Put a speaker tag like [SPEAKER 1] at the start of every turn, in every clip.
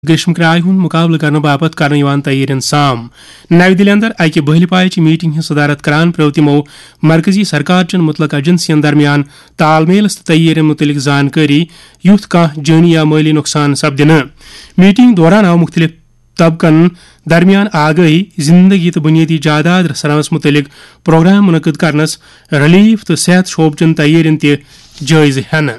[SPEAKER 1] ग्रीष्म किराए हुंद मुकाबले करने बापत करने यवान तैयारियन साम नई दिल्ली अंदर अकि बहली पायच मीटिंग हंज सदारत करान प्रो तिमो मरकजी सरकार चन मुतलक एजेंसियन दरमियान तालमेल तैयारियन मुतलिक जानकारी युथ कह जानी या माली नुकसान सपदिन मीटिंग दौरान आव मुख्तलिफ तबकन दरमियान आगही जिंदगी तो बुनियादी जायदाद रसरानस मुतलिक प्रोग्राम मुनक़िद करनस रिलीफ तो सेहत शोबचन तैयारियन ते जायज़ हेन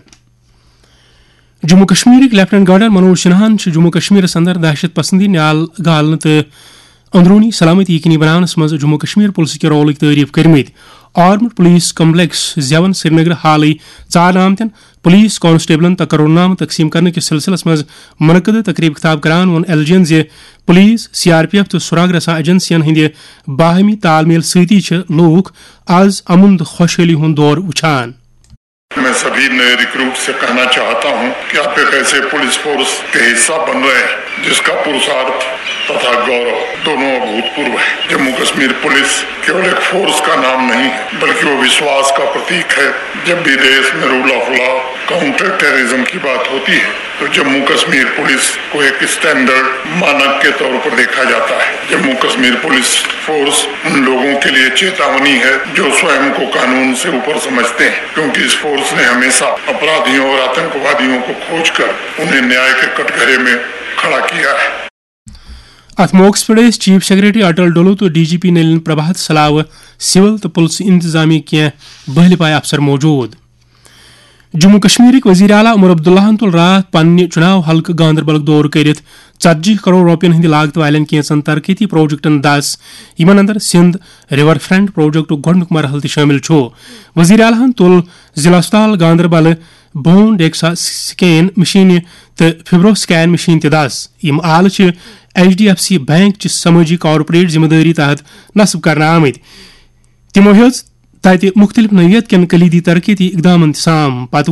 [SPEAKER 1] जम्मू कश्मीर लेफ्टिनेंट गवर्नर मनोज सिन्हान जम्मू कश्मीर अंदर दहशत पसंदी न्याल गालने तो अंदरूनी सलामती यकीनी बनानस मज जम्मू कश्मीर पुलिस के रोल तारीफ करमित आर्मड पुलिस कम्प्लेक्स जेवन श्रीनगर हाल चार आमतन पुलिस कांस्टेबलन तकरुनाम तकसीम करने के सिलसिलस मज मुनक़िद तकरीब खिताब करान वोन एलजीएन जे पुलिस सीआरपीएफ तो सुराग रसा एजेंसियन हंदे बाहमी तालमेल सती लोग आज अमन तो खुशहाली हुंद दौर वुछान।
[SPEAKER 2] मैं सभी नए रिक्रूट से कहना चाहता हूं कि आप एक ऐसे पुलिस फोर्स के हिस्सा बन रहे हैं जिसका पुरुषार्थ तथा गौरव दोनों अभूतपूर्व है। जम्मू कश्मीर पुलिस केवल एक फोर्स का नाम नहीं है बल्कि वो विश्वास का प्रतीक है। जब भी देश में rule of law counter terrorism की बात होती है तो जम्मू कश्मीर पुलिस को एक स्टैंडर्ड मानक के तौर पर देखा जाता है। जम्मू कश्मीर पुलिस फोर्स उन लोगों के लिए चेतावनी है जो स्वयं को कानून से ऊपर समझते हैं, क्योंकि इस फोर्स ने हमेशा अपराधियों और आतंकवादियों को खोजकर उन्हें न्याय के कटघरे में खड़ा किया है।
[SPEAKER 1] अथ मौके पे चीफ सेक्रेटरी अटल डोलू तो डीजीपी नलिन प्रभात सलाव सिविल तो पुलिस इंतजामी क्या बहली पाए अफसर मौजूद। जम्मू कश्मीर वजीर आला उमर अब्दुल्लाहन तुल रात पन्ने चुनाव हल्कह गांदरबल दौर कर 40 करोड़ रुपयन हंद लागत वाले कैंसन तरक्की प्रोजेक्टन 10 यमन अंदर सिंध रिवर फ्रंट प्रोजेक्ट गोडनुक मरहल शामिल वजीर आलाहन तुल जिला अस्पताल Ganderbal bone DEXA scan machine तो फिब्रो स्कैन मशीन 10 यम आल HDFC बैंक समाजी कॉर्पोरेट जिम्मेदारी तहत नस्ब करना आमत तमो हेज तत मुख्तलिफ नौयत कन कलीदी तरक्की इकदाम साम पत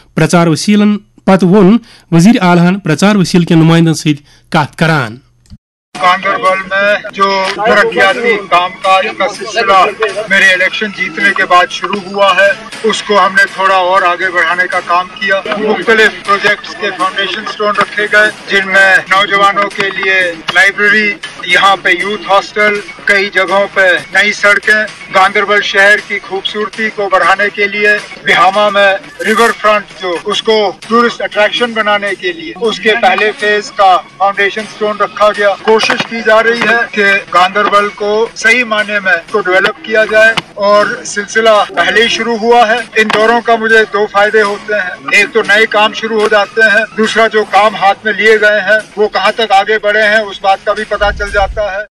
[SPEAKER 1] वोन वजीर आलहन प्रचार वसील के नुमाइंदन सहित कत करान।
[SPEAKER 3] गांदरबल में जो तरक्याती कामकाज का सिलसिला मेरे इलेक्शन जीतने के बाद शुरू हुआ है उसको हमने थोड़ा और आगे बढ़ाने का काम किया। मुख्तलिफ प्रोजेक्ट्स के फाउंडेशन स्टोन रखे गए जिनमें नौजवानों के लिए लाइब्रेरी, यहाँ पे यूथ हॉस्टल, कई जगहों पे नई सड़कें, गांदरबल शहर की खूबसूरती को बढ़ाने के लिए बिहामा में रिवर फ्रंट जो उसको टूरिस्ट अट्रैक्शन बनाने के लिए उसके पहले फेज का फाउंडेशन स्टोन रखा गया। कोशिश की जा रही है कि गांदरबल को सही मायने में को डेवलप किया जाए और सिलसिला पहले ही शुरू हुआ है। इन दौरों का मुझे दो फायदे होते हैं, एक तो नए काम शुरू हो जाते हैं, दूसरा जो काम हाथ में लिए गए हैं वो कहाँ तक आगे बढ़े हैं उस बात का भी पता चल जाता है।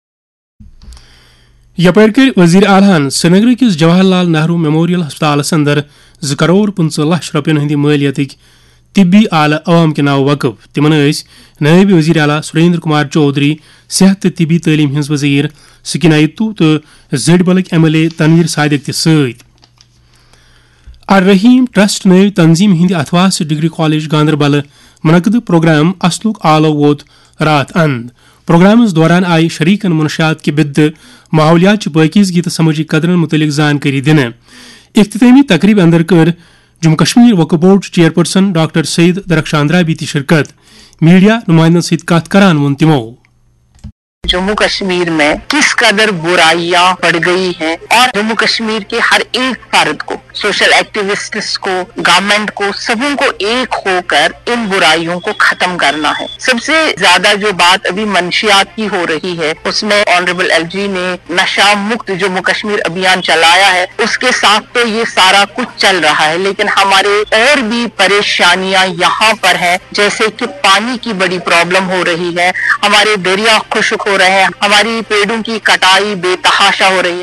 [SPEAKER 1] यपर कर वजीर आलहन श्रीनगर किस जवाहरलाल नेहरू मेमोरियल अस्पताल अंदर 2 करोड़ 15 लाख रुपयन हंद मालियत तिब्बी आला अवाम के नाव वक़फ तिमन नायब वजीर आला सुरेंद्र कुमार चौधरी, सेहत तो तिब्बी तालीम हज वजीर सकीना इत्तू तो जड़बल MLA तनवीर सादिक सत अर रहीम ट्रस्ट नायब तंजीम Hind अथवास degree college Ganderbal मुनक़िद programme असलुक आलो वोत रात अंद प्रोग्रामस दौरान आई शरीकन मुनशात के बिद माहौलियात पाकीज़गी तो समझी कदरन मुतलिक जानकारी दिन इख्तितामी तकरीब अंदर कर जम्मू कश्मीर वक्फ बोर्ड चेयरपर्सन डॉक्टर सईद दरख्शांद्रा भी शिरकत मीडिया नुमाइंदन सहित कत करान वोन तिमो।
[SPEAKER 4] जम्मू कश्मीर में किस कदर बुराइयां बढ़ गई हैं और जम्मू कश्मीर के हर एक फर्द को, सोशल एक्टिविस्ट्स को, गवर्नमेंट को, सबों को एक होकर इन बुराइयों को खत्म करना है। सबसे ज्यादा जो बात अभी मंशियात की हो रही है उसमें ऑनरेबल LG ने नशा मुक्त जम्मू कश्मीर अभियान चलाया है, उसके साथ तो ये सारा कुछ चल रहा है, लेकिन हमारे और भी परेशानियां यहाँ पर हैं, जैसे कि पानी की बड़ी प्रॉब्लम हो रही है, हमारे दरिया खुश्क हो रहे हैं, हमारी पेड़ों की कटाई बेतहाशा हो रही है।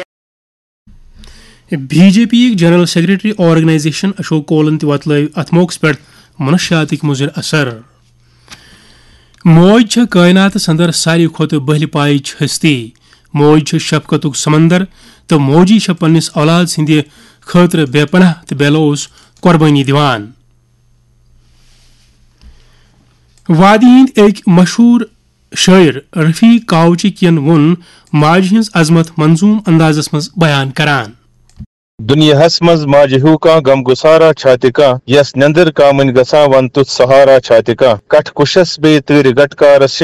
[SPEAKER 1] BJP general secretary organisation Ashok colon तवत अथ मौके पे मनशियात मुजर असर मौज कायनात अंदर सारी खुद बहल पाइच हस्ती मौज शफकतुक समंदर तो मौजी पन्निस औलाद हिंद खतर बेपनाह तो बेलोस कुर्बानी दिवान। वादी हिंद एक मशहूर शायर रफीक कावचिकियन वोन माज हिंज अजमत मंजूम अंदाजस मज बयान करान।
[SPEAKER 5] दुनियाहस मज माजहू का गम गुसारा छातिका यस नंदर कामन गसा वन तुत सहारा छातिका कठ कुशस बे तिर गटकार